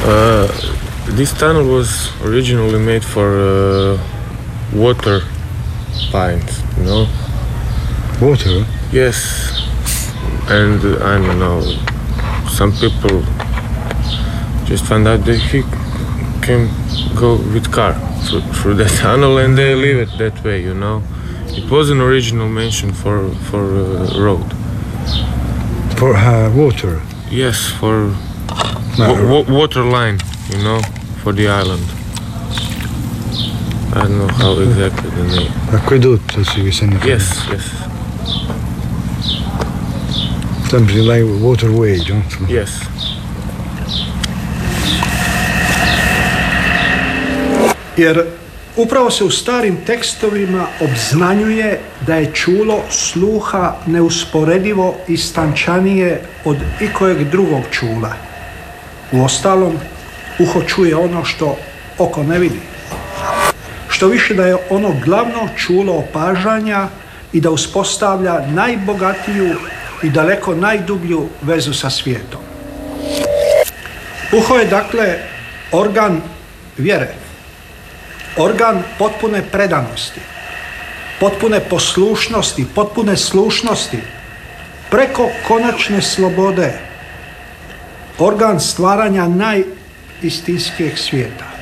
This tunnel was originally made for water lines, you know? Water? Yes, and I don't know, some people just found out that he can go with car through that tunnel and they leave it that way, you know? It was an original mention for road. For water? Yes, for water line, you know, for the island. I don't know how exactly the name. Acquedotto si bisogna fare. Yes, yes. Something like waterway, no? Yes. Jer upravo se u starim tekstovima obznanjuje da je čulo sluha neusporedivo istančanije od ikojeg drugog čula. Uostalom, uho čuje ono što oko ne vidi. Što više da je ono glavno čulo opažanja i da uspostavlja najbogatiju i daleko najdublju vezu sa svijetom. Uho je dakle organ vjere, organ potpune predanosti, potpune poslušnosti, potpune slušnosti, preko konačne slobode, organ stvaranja najistinskijeg svijeta.